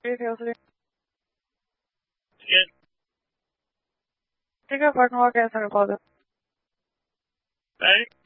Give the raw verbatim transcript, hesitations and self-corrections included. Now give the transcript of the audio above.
Good. Take a parking lot gas and call it. Right?